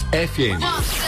FM.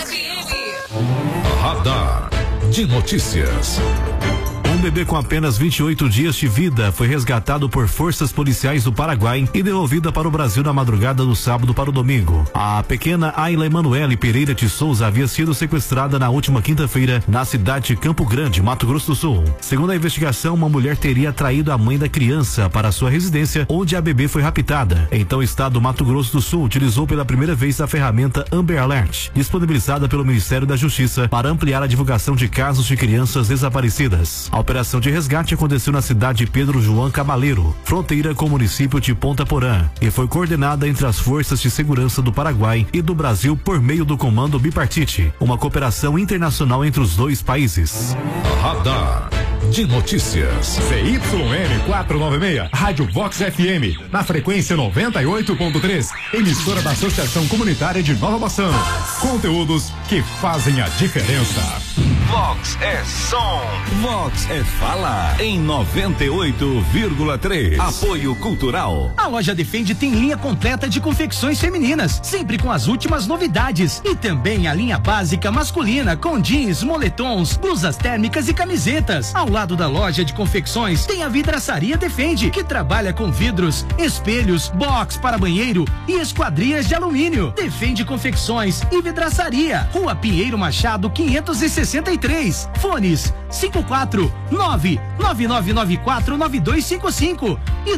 Radar de notícias. Um bebê com apenas 28 dias de vida foi resgatado por forças policiais do Paraguai e devolvida para o Brasil na madrugada do sábado para o domingo. A pequena Ayla Emanuele Pereira de Souza havia sido sequestrada na última quinta-feira na cidade de Campo Grande, Mato Grosso do Sul. Segundo a investigação, uma mulher teria traído a mãe da criança para sua residência, onde a bebê foi raptada. Então, o estado do Mato Grosso do Sul utilizou pela primeira vez a ferramenta Amber Alert, disponibilizada pelo Ministério da Justiça para ampliar a divulgação de casos de crianças desaparecidas. A operação de resgate aconteceu na cidade de Pedro João Cabaleiro, fronteira com o município de Ponta Porã, e foi coordenada entre as forças de segurança do Paraguai e do Brasil por meio do Comando Bipartite, uma cooperação internacional entre os dois países. Radar de notícias. CYN 496, Rádio Vox FM, na frequência 98.3, emissora da Associação Comunitária de Nova Bassano. Conteúdos que fazem a diferença. Vox é som. Vox é fala. Em 98,3. Apoio Cultural. A loja Defende tem linha completa de confecções femininas, sempre com as últimas novidades. E também a linha básica masculina, com jeans, moletons, blusas térmicas e camisetas. Ao lado da loja de confecções tem a Vidraçaria Defende, que trabalha com vidros, espelhos, box para banheiro e esquadrias de alumínio. Defende Confecções e Vidraçaria, Rua Pinheiro Machado 563. Fones 549-9994-9255 e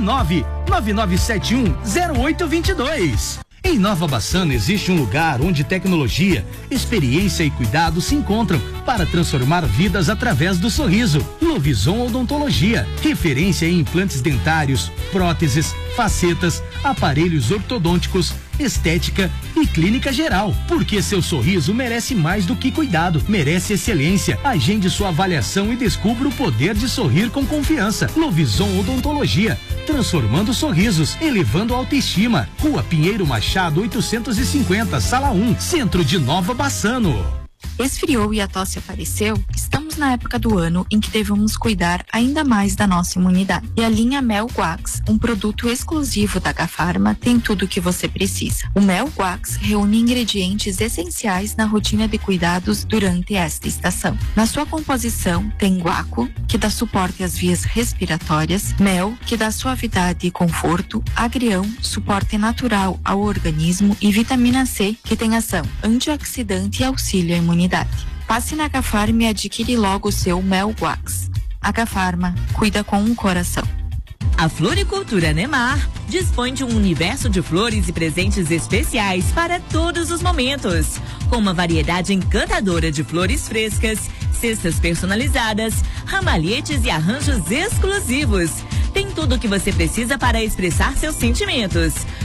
99971-0822. Em Nova Bassano existe um lugar onde tecnologia, experiência e cuidado se encontram para transformar vidas através do sorriso. Lovison Odontologia, referência em implantes dentários, próteses, facetas, aparelhos ortodônticos, estética e clínica geral. Porque seu sorriso merece mais do que cuidado, merece excelência. Agende sua avaliação e descubra o poder de sorrir com confiança. Lovison Odontologia, transformando sorrisos, elevando a autoestima. Rua Pinheiro Machado 850, Sala 1, Centro de Nova Bassano. Esfriou e a tosse apareceu? Estamos na época do ano em que devemos cuidar ainda mais da nossa imunidade. E a linha Mel Guax, um produto exclusivo da Agafarma, tem tudo o que você precisa. O Mel Guax reúne ingredientes essenciais na rotina de cuidados durante esta estação. Na sua composição tem guaco, que dá suporte às vias respiratórias, mel, que dá suavidade e conforto, agrião, suporte natural ao organismo, e vitamina C, que tem ação antioxidante e auxilia a imunidade. Passe na Agafarma e adquire logo o seu Mel Guax. Agafarma, cuida com um coração. A Floricultura Nemar dispõe de um universo de flores e presentes especiais para todos os momentos, com uma variedade encantadora de flores frescas, cestas personalizadas, ramalhetes e arranjos exclusivos. Tem tudo o que você precisa para expressar seus sentimentos.